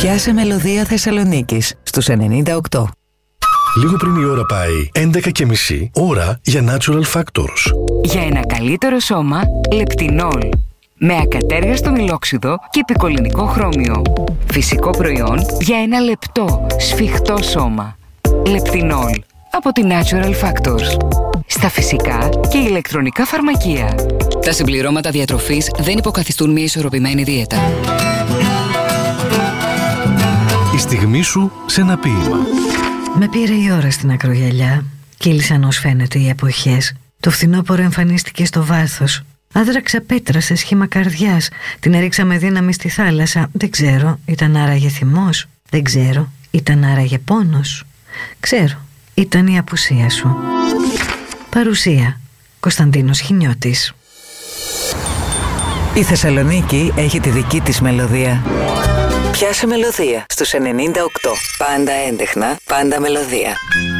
Πιάσε μελωδία Θεσσαλονίκης στους 98. Λίγο πριν η ώρα πάει 11:30, ώρα για Natural Factors. Για ένα καλύτερο σώμα, Λεπτινόλ. Με ακατέργαστο μιλόξιδο και επικολληνικό χρώμιο. Φυσικό προϊόν για ένα λεπτό, σφιχτό σώμα. Λεπτινόλ. Από τη Natural Factors. Στα φυσικά και ηλεκτρονικά φαρμακεία. Τα συμπληρώματα διατροφής δεν υποκαθιστούν μια ισορροπημένη δίαιτα. Η στιγμή σου σε ένα ποίημα. Με πήρε η ώρα στην ακρογιαλιά. Κύλησαν ως φαίνεται οι εποχές. Το φθινόπωρο εμφανίστηκε στο βάθος. Άδραξα πέτρα σε σχήμα καρδιάς. Την έριξα με δύναμη στη θάλασσα. Δεν ξέρω, ήταν άραγε θυμός. Δεν ξέρω, ήταν άραγε πόνος. Ξέρω, ήταν η απουσία σου. Παρουσία, Κωνσταντίνος Χινιώτης. Η Θεσσαλονίκη έχει τη δική της μελωδία. Πιάσε μελωδία στους 98. Πάντα έντεχνα, πάντα μελωδία.